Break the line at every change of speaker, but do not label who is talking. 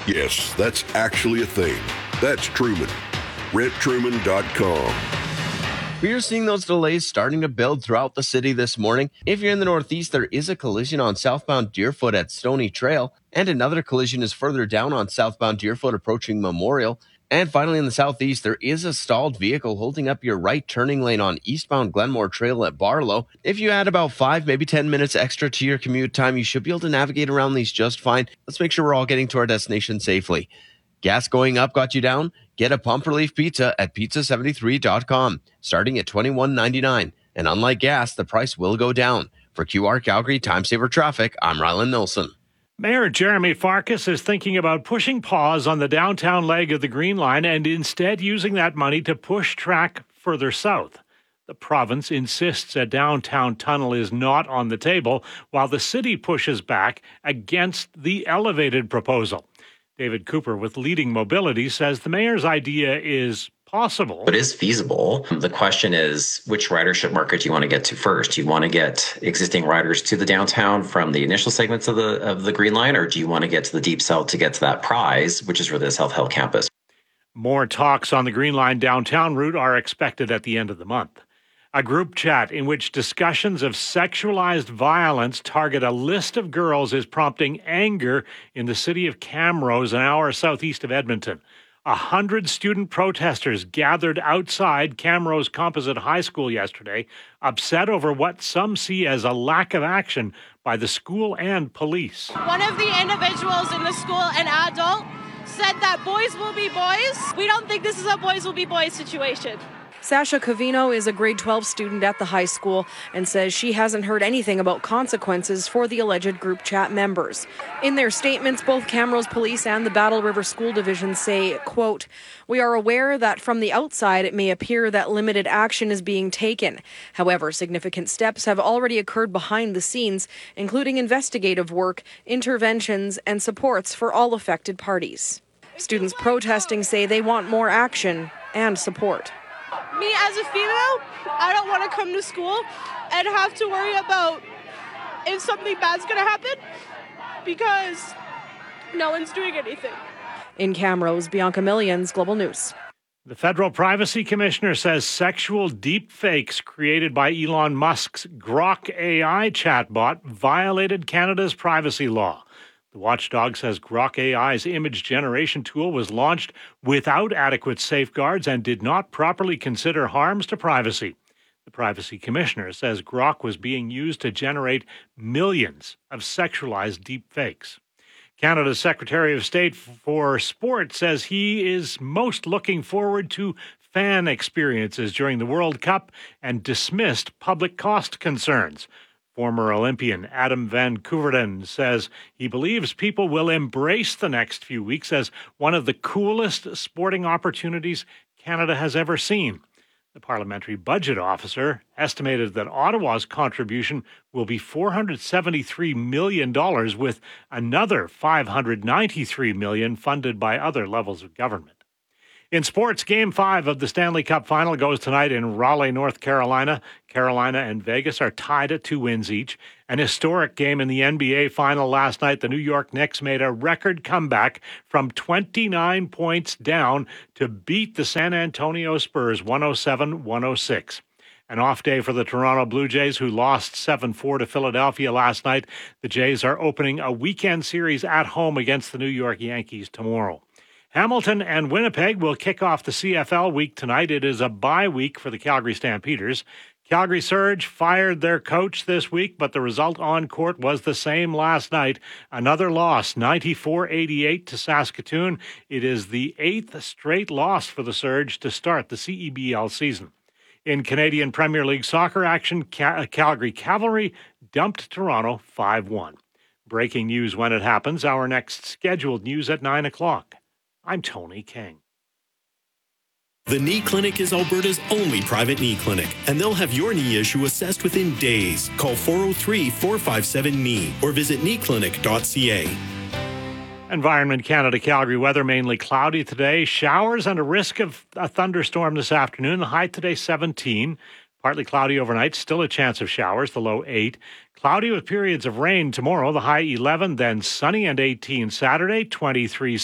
Yes, that's actually a thing. That's Truman. RentTruman.com.
We are seeing those delays starting to build throughout the city this morning. If you're in the Northeast, there is a collision on southbound Deerfoot at Stony Trail, and another collision is further down on southbound Deerfoot approaching Memorial. And finally, in the Southeast, there is a stalled vehicle holding up your right turning lane on eastbound Glenmore Trail at Barlow. If you add about 5, maybe 10 minutes extra to your commute time, you should be able to navigate around these just fine. Let's make sure we're all getting to our destination safely. Gas going up got you down? Get a pump relief pizza at pizza73.com, starting at $21.99. And unlike gas, the price will go down. For QR Calgary Time Saver Traffic, I'm Ryland Nilsson.
Mayor Jeremy Farkas is thinking about pushing pause on the downtown leg of the Green Line and instead using that money to push track further south. The province insists a downtown tunnel is not on the table, while the city pushes back against the elevated proposal. David Cooper with Leading Mobility says the mayor's idea is possible.
It is feasible. The question is, which ridership market do you want to get to first? Do you want to get existing riders to the downtown from the initial segments of the Green Line, or do you want to get to the Deep South to get to that prize, which is really the South Hill campus?
More talks on the Green Line downtown route are expected at the end of the month. A group chat in which discussions of sexualized violence target a list of girls is prompting anger in the city of Camrose, an hour southeast of Edmonton. 100 student protesters gathered outside Camrose Composite High School yesterday, upset over what some see as a lack of action by the school and police.
One of the individuals in the school, an adult, said that boys will be boys. We don't think this is a boys will be boys situation.
Sasha Covino is a grade 12 student at the high school and says she hasn't heard anything about consequences for the alleged group chat members. In their statements, both Camrose Police and the Battle River School Division say, quote, "We are aware that from the outside it may appear that limited action is being taken. However, significant steps have already occurred behind the scenes, including investigative work, interventions, and supports for all affected parties." Students protesting say they want more action and support.
Me as a female, I don't want to come to school and have to worry about if something bad's going to happen because no one's doing anything.
In Camrose, Bianca Millions, Global News.
The Federal Privacy Commissioner says sexual deepfakes created by Elon Musk's Grok AI chatbot violated Canada's privacy law. The watchdog says Grok AI's image generation tool was launched without adequate safeguards and did not properly consider harms to privacy. The Privacy Commissioner says Grok was being used to generate millions of sexualized deepfakes. Canada's Secretary of State for Sport says he is most looking forward to fan experiences during the World Cup and dismissed public cost concerns. Former Olympian Adam Van Koeverden says he believes people will embrace the next few weeks as one of the coolest sporting opportunities Canada has ever seen. The Parliamentary Budget Officer estimated that Ottawa's contribution will be $473 million, with another $593 million funded by other levels of government. In sports, Game 5 of the Stanley Cup Final goes tonight in Raleigh, North Carolina. Carolina and Vegas are tied at 2 wins each. An historic game in the NBA Final last night. The New York Knicks made a record comeback from 29 points down to beat the San Antonio Spurs 107-106. An off day for the Toronto Blue Jays, who lost 7-4 to Philadelphia last night. The Jays are opening a weekend series at home against the New York Yankees tomorrow. Hamilton and Winnipeg will kick off the CFL week tonight. It is a bye week for the Calgary Stampeders. Calgary Surge fired their coach this week, but the result on court was the same last night. Another loss, 94-88 to Saskatoon. It is the 8th straight loss for the Surge to start the CEBL season. In Canadian Premier League soccer action, Calgary Cavalry dumped Toronto 5-1. Breaking news when it happens. Our next scheduled news at 9 o'clock. I'm Tony King.
The Knee Clinic is Alberta's only private knee clinic, and they'll have your knee issue assessed within days. Call 403-457-KNEE or visit kneeclinic.ca.
Environment Canada Calgary weather mainly cloudy today. Showers and a risk of a thunderstorm this afternoon. The high today 17. Partly cloudy overnight, still a chance of showers, the low 8. Cloudy with periods of rain tomorrow, the high 11, then sunny and 18 Saturday, 23